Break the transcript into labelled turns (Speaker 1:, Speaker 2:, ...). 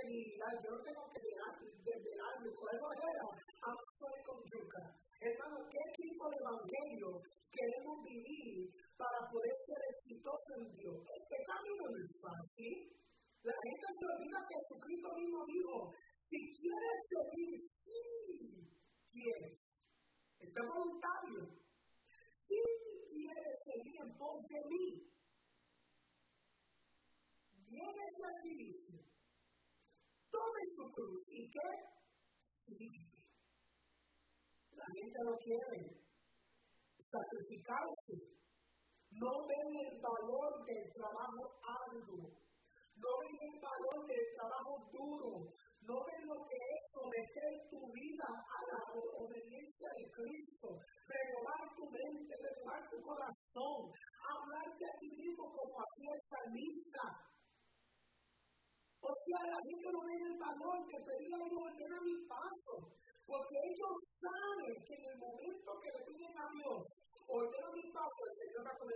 Speaker 1: debilidad, yo no tengo que desvelarme, con yuca. Hermano, ¿qué tipo de evangelio queremos vivir para poder ser exitosos en Dios? Este camino no es fácil. La gente se olvida que Jesucristo mismo dijo, si quieres seguir, sí quieres. Este es voluntario. Si quieres seguir en pos de mí, nieguese a sí mismo. Tome su cruz. ¿Y qué? Sígueme. La gente no quiere sacrificarse. No ven el valor del trabajo arduo. No ven el valor del trabajo duro. No ven lo que es someter tu vida a la obediencia de Cristo. Renovar tu mente, renovar tu corazón. Hablarte a ti mismo como hacía el salmista. O sea, la gente no ve el valor que pedía y ordena mi paso. Porque ellos saben que en el momento que le piden a Dios, ordena mi paso, el Señor va a